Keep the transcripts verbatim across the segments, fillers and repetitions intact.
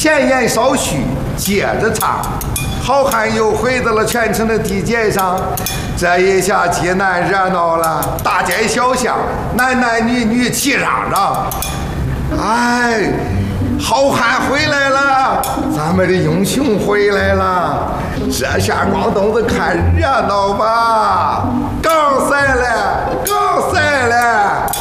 闲言少叙，接着唱。好汉又回到了全城的地界上，这一下济南热闹了，大街小巷，男男女女齐嚷嚷。哎，好汉回来了，咱们的英雄回来了，这下光东子看热闹吧，刚赛了，刚赛了。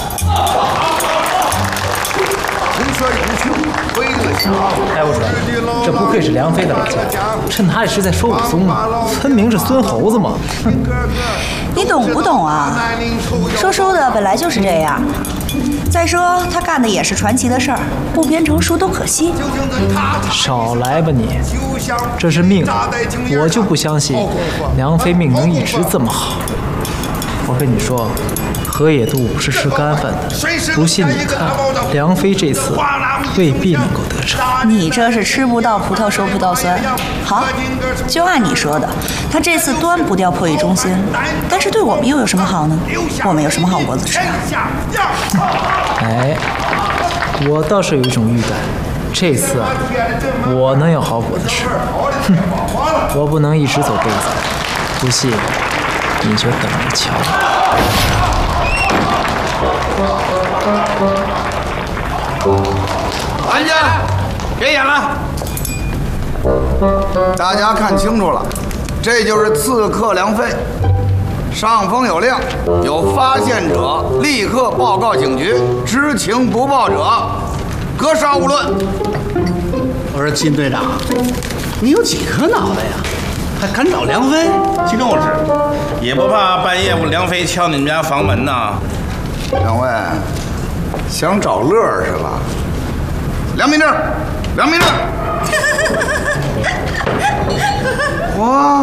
听说英雄回了乡。 哎，我说，这不愧是梁飞的老家，趁他这是在说武松呢，分明是孙猴子嘛。哼， 你懂不懂啊？说书的本来就是这样。再说他干的也是传奇的事儿，不编成书都可惜。 少来吧你，这是命，我就不相信梁飞命能一直这么好。我跟你说，河野渡不是吃干饭的，不信你看，梁飞这次未必能够得逞。 你这是吃不到葡萄说葡萄酸。好，就按你说的，他这次端不掉破译中心，但是对我们又有什么好呢？我们有什么好果子吃啊？ 哎，我倒是有一种预感，这次啊，我能有好果子吃。哼，我不能一直走背子，不信你就等着瞧。 安静，别演了。大家看清楚了，这就是刺客梁飞。上峰有令，有发现者立刻报告警局，知情不报者格杀勿论。 我说金队长，你有几颗脑袋呀？还敢找梁飞？ 金同志，也不怕半夜梁飞敲你们家房门呐？ 两位想找乐是吧？梁明正，梁明正，哇，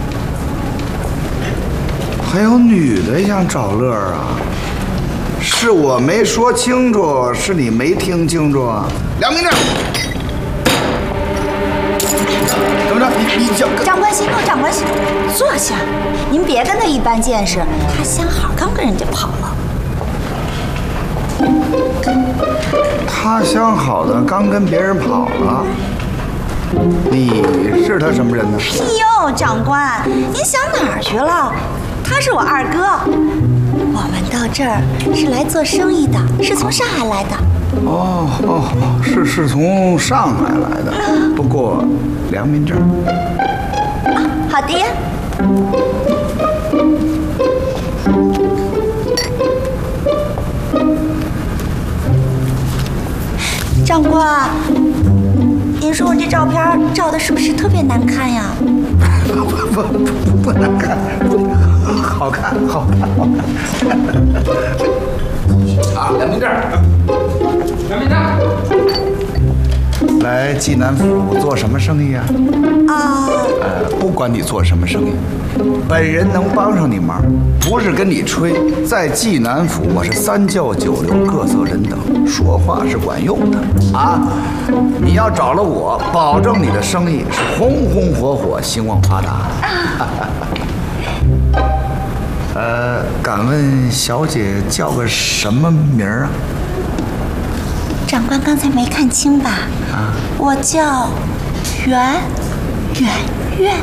还有女的想找乐啊？是我没说清楚，是你没听清楚啊？梁明正，怎么着？你你想？ 长官息怒，长官息怒，坐下。您别跟他一般见识，他相好刚跟人家跑了。 他相好的刚跟别人跑了，你是他什么人呢？ 哎呦，长官，您想哪儿去了？他是我二哥，我们到这儿是来做生意的，是从上海来的。 哦哦哦，是是从上海来的，不过良民证。 啊，好的呀。长官，您说我这照片照的是不是特别难看呀？ 不不不不难看，好看好看好看。啊，良民证，良民证。来济南府做什么生意啊？ 啊， 呃，不管你做什么生意，本人能帮上你忙，不是跟你吹。在济南府，我是三教九流各色人等，说话是管用的啊！你要找了我，保证你的生意是红红火火，兴旺发达。呃，敢问小姐叫个什么名儿啊？ 长官刚才没看清吧？啊，我叫圆圆圆。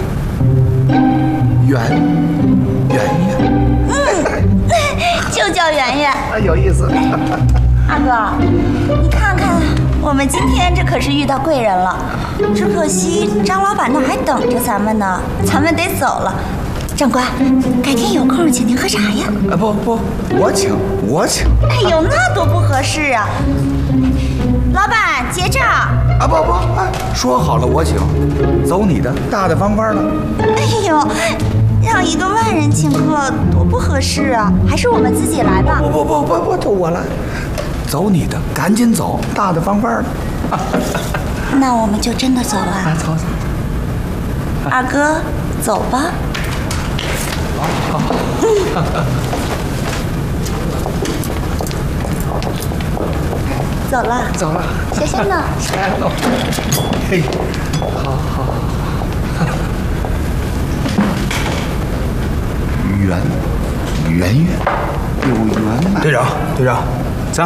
圆圆圆。 嗯，就叫圆圆。 啊，有意思。 二哥，你看看，我们今天这可是遇到贵人了。只可惜张老板那还等着咱们呢，咱们得走了。长官，改天有空请您喝茶呀。 啊不不，我请我请。 哎呦，那多不合适啊！老板结账。 啊不不，哎，说好了我请，走你的，大大方方的。 哎呦，让一个外人请客多不合适啊！还是我们自己来吧。 不不不不不，都我来，走你的，赶紧走，大大方方的。 那我们就真的走了。 来，走走。 二哥，走吧。 好好。 走了， 走了， 小仙呢？ 哎呦，嘿，好好好。圆圆圆，有圆满。 队长，队长，